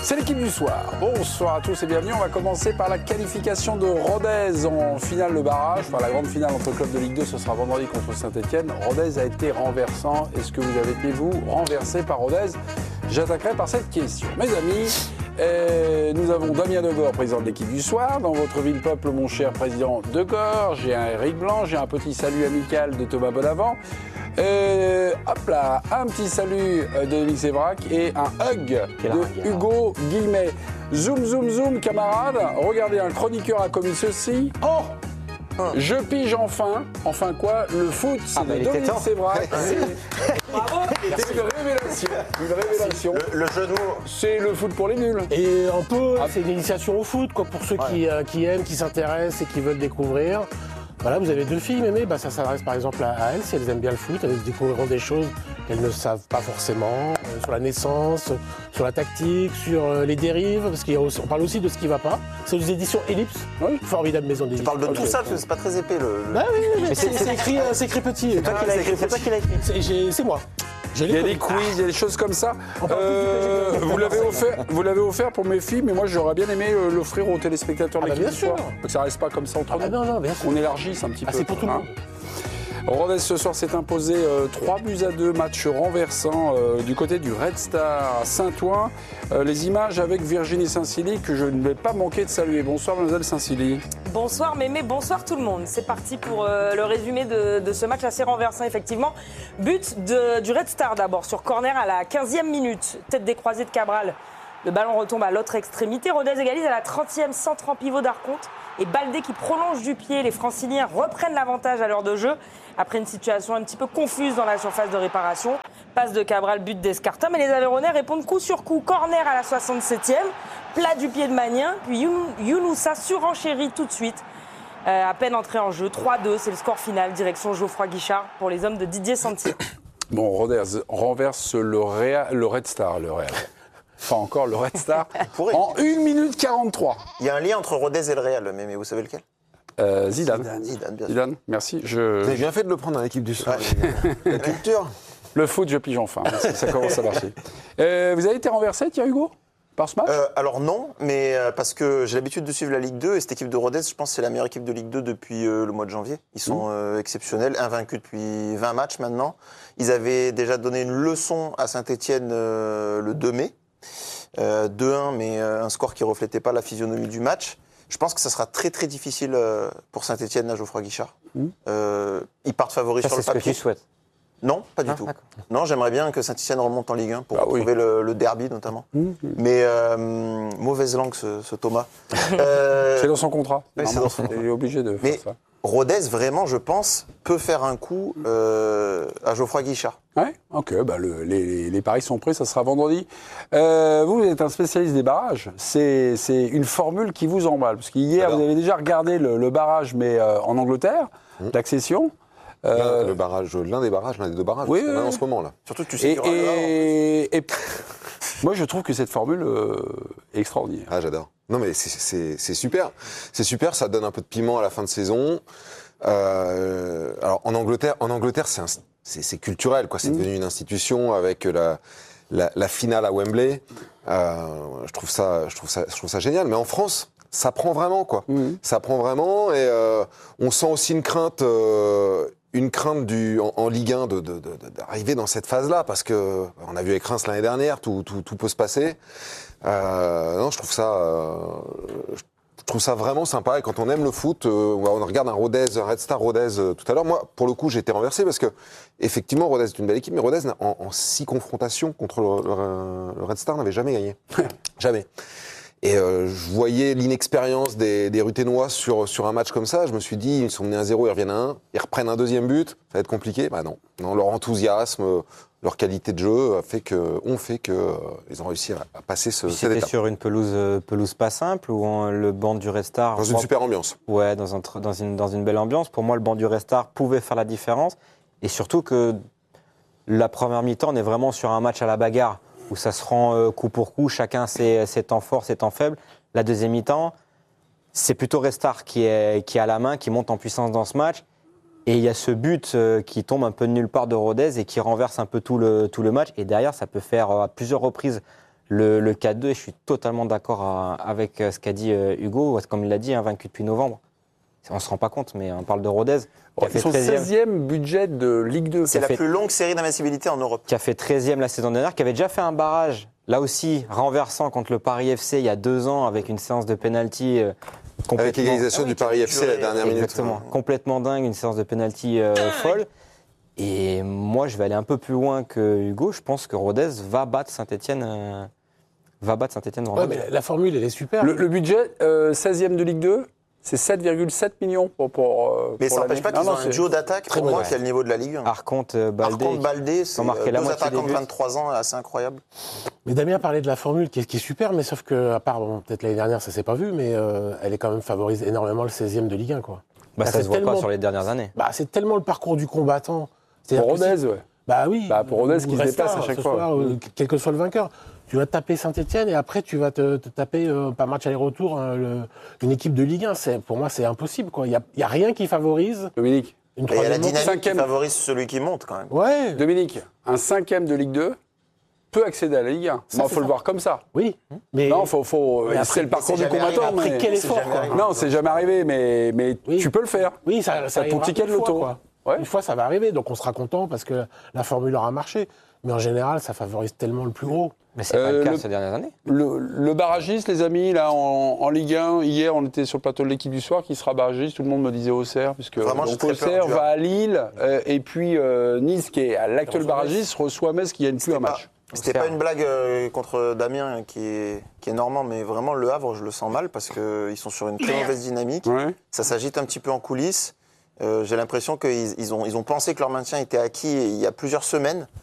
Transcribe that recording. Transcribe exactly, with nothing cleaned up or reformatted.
C'est l'équipe du soir. Bonsoir à tous et bienvenue. On va commencer par la qualification de Rodez en finale de barrage. Enfin, la grande finale entre clubs de Ligue deux, ce sera vendredi contre Saint-Etienne. Rodez a été renversant. Est-ce que vous avez été, vous, renversé par Rodez? J'attaquerai par cette question. Mes amis, euh, nous avons Damien Degore, président de l'équipe du soir. Dans votre ville peuple, mon cher président Degore. J'ai un Eric Blanc, j'ai un petit salut amical de Thomas Bonavent. Euh, hop là, un petit salut de Dominique Sévrac et un hug de Hugo Guillemet. Zoom, zoom, zoom, camarades. Regardez, un chroniqueur a commis ceci. Oh, je pige enfin. Enfin quoi? Le foot, c'est ah, de Dominique Sévrac. Bravo. C'est une révélation. Une révélation. Le, le jeu de mots. C'est le foot pour les nuls. Et un peu, ah. c'est une initiation au foot, quoi, pour ceux ouais. qui, euh, qui aiment, qui s'intéressent et qui veulent découvrir. Voilà, vous avez deux filles, Mémé, bah, ça s'adresse par exemple à elles, si elles aiment bien le foot, elles découvriront des choses qu'elles ne savent pas forcément, euh, sur la naissance, sur la tactique, sur euh, les dérives, parce qu'on parle aussi de ce qui ne va pas. C'est aux éditions Ellipse, oui. Formidable maison d'édition. Tu parles de tout ça, parce que c'est pas très épais. Le, le... Bah oui, oui, mais c'est, c'est, écrit, euh, c'est écrit petit. C'est toi qui l'as écrit. C'est toi qui l'as écrit. C'est, c'est moi. Il y a des quiz, il y a des choses comme ça. Euh, vous, l'avez offert, vous l'avez offert pour mes filles, mais moi j'aurais bien aimé l'offrir aux téléspectateurs de ah l'équipe bah du soir. Que ça ne reste pas comme ça entre ah nous. Bah non, non, bien sûr. On élargisse un petit ah, peu. C'est pour tout le monde. Rodez ce soir s'est imposé euh, trois buts à deux, match renversant euh, du côté du Red Star à Saint-Ouen. Euh, les images avec Virginie Saint-Silly que je ne vais pas manquer de saluer. Bonsoir mademoiselle Saint-Silly. Bonsoir Mémé, bonsoir tout le monde. C'est parti pour euh, le résumé de, de ce match assez renversant effectivement. But de, du Red Star d'abord sur corner à la quinzième minute. Tête décroisée de Cabral. Le ballon retombe à l'autre extrémité. Rodez égalise à la trentième, centre en pivot d'Arconte. Et Baldé qui prolonge du pied. Les Franciliens reprennent l'avantage à l'heure de jeu. Après une situation un petit peu confuse dans la surface de réparation. Passe de Cabral, but d'Escartin. Mais les Aveyronais répondent coup sur coup. Corner à la soixante-septième. Plat du pied de Magnin. Puis Younoussa surenchérit tout de suite. Euh, à peine entré en jeu. trois deux, c'est le score final. Direction Geoffroy Guichard pour les hommes de Didier Santier. Bon, Rodez renverse le, Réa, le Red Star. Le Real. Enfin, encore le Red Star. En une minute quarante-trois. Il y a un lien entre Rodez et le Real, mais, mais vous savez lequel? Euh, Zidane. Zidane, Zidane, bien Zidane, merci. Je... Vous avez bien fait de le prendre dans l'équipe du soir. Ouais. La culture. Le foot, je pige enfin. Ça, ça commence à marcher. Euh, vous avez été renversé, Thierry Hugo, par ce match euh, Alors non, mais euh, parce que j'ai l'habitude de suivre la Ligue deux et cette équipe de Rodez, je pense que c'est la meilleure équipe de Ligue deux depuis euh, le mois de janvier. Ils sont mmh. euh, exceptionnels, invaincus depuis vingt matchs maintenant. Ils avaient déjà donné une leçon à Saint-Etienne euh, le deux mai. Euh, deux un, mais euh, un score qui ne reflétait pas la physionomie du match. Je pense que ça sera très très difficile euh, pour Saint-Etienne à Geoffroy Guichard. Mmh. Euh, ils partent favoris ça, sur le papier. C'est ce que tu souhaites? Non, pas du ah, tout. D'accord. Non, j'aimerais bien que Saint-Etienne remonte en Ligue un pour ah, retrouver oui. le, le derby notamment. Mmh. Mais euh, mauvaise langue ce, ce Thomas. euh, c'est dans son contrat. Oui, c'est dans son contrat. Il est obligé de mais faire ça. Rodez, vraiment, je pense, peut faire un coup euh, à Geoffroy Guichard. Ouais, ok, bah le, les, les paris sont prêts, ça sera vendredi. Euh, vous, vous êtes un spécialiste des barrages. C'est, c'est une formule qui vous emballe. Parce qu'hier, Alors, vous avez déjà regardé le, le barrage, mais euh, en Angleterre, mmh. l'accession. Euh, le barrage, l'un des barrages, l'un des deux barrages, oui, oui, oui. en ce moment là. Surtout que tu sais et, qu'il y aura et, et, et moi, je trouve que cette formule euh, est extraordinaire. Ah, j'adore. Non, mais c'est, c'est, c'est super. C'est super, ça donne un peu de piment à la fin de saison. Euh, alors, en Angleterre, en Angleterre, c'est, un, c'est, c'est culturel, quoi. C'est mmh. devenu une institution avec la, la, la finale à Wembley. Euh, je trouve ça, je trouve ça, je trouve ça génial. Mais en France, ça prend vraiment, quoi. Mmh. Ça prend vraiment, et euh, on sent aussi une crainte. Euh, Une crainte du, en, en Ligue un de, de, de, d'arriver dans cette phase-là, parce que on a vu avec Reims l'année dernière, tout, tout, tout peut se passer. Euh, non, je trouve ça, euh, je trouve ça vraiment sympa. Et quand on aime le foot, euh, on regarde un Rodez, un Red Star Rodez euh, tout à l'heure. Moi, pour le coup, j'ai été renversé parce que effectivement, Rodez est une belle équipe, mais Rodez, en, en six confrontations contre le, le, le Red Star, n'avait jamais gagné, jamais. Et euh, je voyais l'inexpérience des, des Ruténois sur, sur un match comme ça. Je me suis dit, ils sont menés à zéro, ils reviennent à un. Ils reprennent un deuxième but, ça va être compliqué. Bah non, non, leur enthousiasme, leur qualité de jeu a fait que, ont fait qu'ils euh, ont réussi à, à passer ce, cette C'était étape. Sur une pelouse, pelouse pas simple ou en, le banc du Red Star... Dans une super ambiance. Ouais, dans, un, dans, une, dans une belle ambiance. Pour moi, le banc du Red Star pouvait faire la différence. Et surtout que la première mi-temps, on est vraiment sur un match à la bagarre, où ça se rend euh, coup pour coup, chacun ses, ses temps forts, ses temps faibles. La deuxième mi-temps, c'est plutôt Red Star qui est, qui est à la main, qui monte en puissance dans ce match. Et il y a ce but euh, qui tombe un peu de nulle part de Rodez et qui renverse un peu tout le, tout le match. Et derrière, ça peut faire euh, à plusieurs reprises le, le quatre deux, et je suis totalement d'accord à- avec euh, ce qu'a dit euh, Hugo, comme il l'a dit, hein, vaincu depuis novembre. On ne se rend pas compte, mais on parle de Rodez, qui a Ils fait sont treizième, seizième budget de Ligue deux. C'est la fait- plus longue série d'invincibilité en Europe. qui a fait treizième la saison dernière, qui avait déjà fait un barrage, là aussi, renversant contre le Paris F C il y a deux ans, avec une séance de pénalty euh, Avec complètement... l'égalisation Ah oui, du Paris qui F C à la durait- dernière minute. Exactement, complètement dingue, une séance de pénalty euh, folle. Et moi, je vais aller un peu plus loin que Hugo. Je pense que Rodez va battre Saint-Etienne. va battre Saint-Etienne Ouais, vendredi. mais la formule, elle est super. Le, le budget, euh, seizième de Ligue deux, c'est sept virgule sept millions pour, pour, euh, Mais pour ça n'empêche l'année. pas qu'ils Non, ont non, un c'est- duo d'attaque, pour bon, moi, ouais. qui est le niveau de la Ligue un. Arconte, euh, Baldé. Par contre, Baldé, c'est ont marqué euh, la deux moitié attaquants des de buts. vingt-trois ans, assez incroyable. Mais Damien parlait de la formule qui est, qui est super, mais sauf que, à part, bon, peut-être l'année dernière, ça s'est pas vu, mais euh, elle est quand même favorise énormément le seizième de Ligue un, quoi. Bah, Bah, ça c'est se voit pas tellement- sur les dernières années. Bah, c'est tellement le parcours du combattant. C'est-à-dire Pour que Rodez, si- ouais. Bah oui. Bah, pour Rodez ou qui se Resta, déplace à chaque ce fois. soir, euh, quel que soit le vainqueur. Tu vas te taper Saint-Etienne et après tu vas te, te taper, euh, par match aller-retour, hein, le- une équipe de Ligue un. C'est, pour moi, c'est impossible, quoi. Il n'y a, il y a rien qui favorise Dominique, une Et il y a la troisième dynamique montée. qui cinquième. favorise celui qui monte, quand même. Ouais, Dominique, un cinquième de Ligue deux peut accéder à la Ligue un. Ça, Il c'est faut le ça. voir comme ça. oui. Mais Non, faut, faut, Mais après- c'est le parcours c'est du jamais combattant. arrivé. mais- après, quel c'est effort, jamais quoi. arrivé. Non, c'est jamais arrivé, mais, mais Oui. tu peux le faire. Oui, ça, ça T'as ton arrivera ticket de une fois, loto. quoi. Ouais. Une fois, ça va arriver, donc on sera content parce que la formule aura marché. Mais en général, ça favorise tellement le plus gros. Mais c'est pas Euh, le cas le- ces dernières années. Le, le barragiste, les amis, là, en, en Ligue un, hier, on était sur le plateau de l'équipe du soir, qui sera barragiste. Tout le monde me disait Auxerre, puisque Vraiment, j'ai donc très peur Auxerre du va Havre. à Lille, euh, et puis euh, Nice, qui est à l'actuel reçoit barragiste, reçoit Metz, qui gagne plus un C'était pas- match. C'était Auxerre. pas une blague euh, contre Damien, qui est, qui est normand, mais vraiment, le Havre, je le sens mal, parce qu'ils sont sur une très mauvaise dynamique. Ouais. Ça s'agite un petit peu en coulisses. Euh, J'ai l'impression qu'ils ils ont, ils ont pensé que leur maintien était acquis il y a plusieurs semaines.